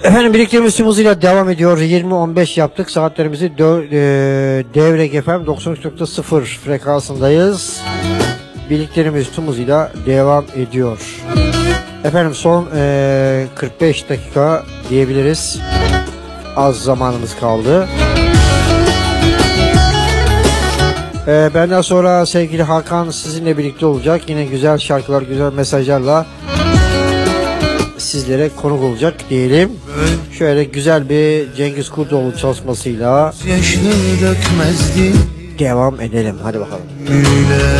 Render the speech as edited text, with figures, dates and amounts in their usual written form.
Efendim birliklerimiz tüm hızıyla devam ediyor. 20.15 yaptık. Saatlerimizi Devrek FM 93.0 frekansındayız. Birliklerimiz tüm hızıyla devam ediyor. Efendim son 45 dakika diyebiliriz. Az zamanımız kaldı. Benden sonra sevgili Hakan sizinle birlikte olacak. Yine güzel şarkılar, güzel mesajlarla sizlere konuk olacak diyelim. Şöyle güzel bir Cengiz Kurtoğlu çalışmasıyla devam edelim. Hadi bakalım.